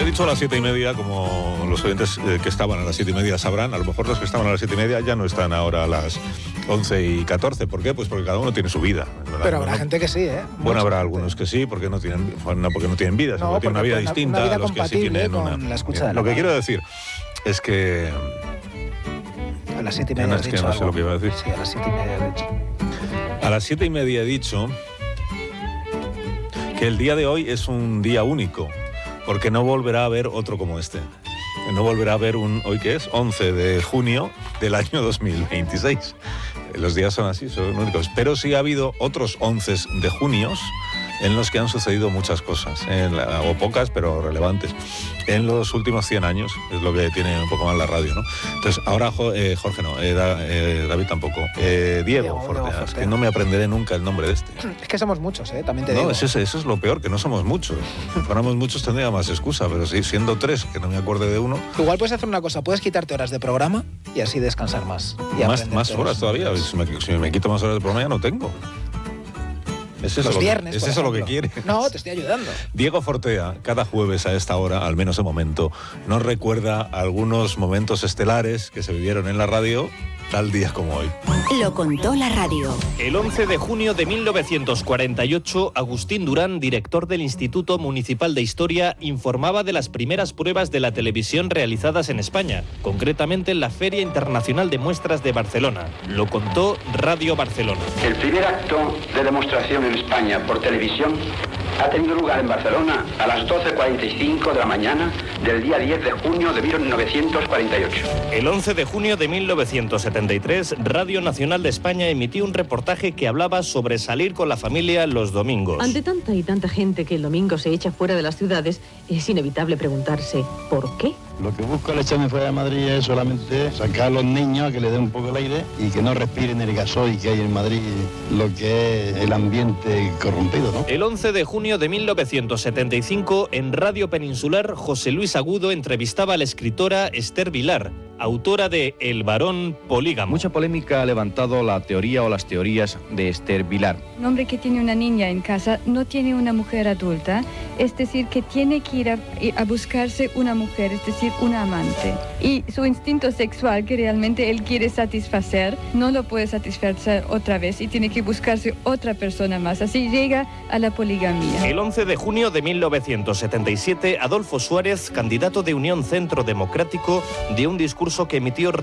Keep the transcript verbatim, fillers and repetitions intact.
he dicho a las siete y media, como los oyentes eh, que estaban a las siete y media sabrán. A lo mejor los que estaban a las siete y media ya no están ahora a las once y catorce. ¿Por qué? Pues porque cada uno tiene su vida, ¿verdad? Pero habrá no, gente que sí, ¿eh? Bueno, habrá gente. algunos que sí, porque no tienen, no, porque no tienen vida, No, tienen una vida una, distinta una vida a los que sí tienen con una. La escucha de la Lo que radio. quiero decir es que A las siete y media no, has es que dicho no sé algo. lo que iba a decir. Sí, a las siete y media has dicho. A las siete y media he dicho que el día de hoy es un día único, porque no volverá a haber otro como este. No volverá a haber un, ¿hoy qué es? once de junio del año dos mil veintiséis. Los días son así, son únicos. Pero sí ha habido otros once de junios en los que han sucedido muchas cosas, en la, o pocas, pero relevantes, en los últimos cien años, es lo que tiene un poco más la radio, ¿no? Entonces, ahora eh, Jorge no, eh, da, eh, David tampoco, eh, Diego, Diego Fortea, Fortea. es que no me aprenderé nunca el nombre de este. Es que somos muchos, ¿eh? También te No, digo. eso es, eso es lo peor, que no somos muchos. Si fuéramos muchos tendría más excusa, pero sí, siendo tres, que no me acuerde de uno. Igual puedes hacer una cosa, puedes quitarte horas de programa y así descansar más. Y Más, aprenderte más horas los todavía, nombres. si me, si me quito más horas de programa ya no tengo. ¿Es eso, Los lo, que- viernes, ¿es por eso lo que ejemplo. quiere? No, te estoy ayudando. Diego Fortea, cada jueves a esta hora, al menos de momento, nos recuerda algunos momentos estelares que se vivieron en la radio tal día como hoy. Lo contó la radio. El once de junio de mil novecientos cuarenta y ocho, Agustín Durán, director del Instituto Municipal de Historia, informaba de las primeras pruebas de la televisión realizadas en España, concretamente en la Feria Internacional de Muestras de Barcelona. Lo contó Radio Barcelona. El primer acto de demostración en España por televisión ha tenido lugar en Barcelona a las doce cuarenta y cinco de la mañana del día diez de junio de mil novecientos cuarenta y ocho. El once de junio de mil novecientos setenta y tres, Radio Nacional de España emitió un reportaje que hablaba sobre salir con la familia los domingos. Ante tanta y tanta gente que el domingo se echa fuera de las ciudades, es inevitable preguntarse ¿por qué? Lo que busca el echarme fuera de Madrid es solamente sacar a los niños a que le den un poco el aire y que no respiren el gasoil que hay en Madrid, lo que es el ambiente corrompido, ¿no? El once de junio de mil novecientos setenta y cinco, en Radio Peninsular, José Luis Agudo entrevistaba a la escritora Esther Vilar, autora de El varón polígamo. Mucha polémica ha levantado la teoría o las teorías de Esther Vilar. Un hombre que tiene una niña en casa no tiene una mujer adulta, es decir, que tiene que ir a, a buscarse una mujer, es decir, una amante. Y su instinto sexual que realmente él quiere satisfacer, no lo puede satisfacer otra vez y tiene que buscarse otra persona más. Así llega a la poligamia. El once de junio de mil novecientos setenta y siete, Adolfo Suárez, candidato de Unión Centro Democrático, dio un discurso que emitió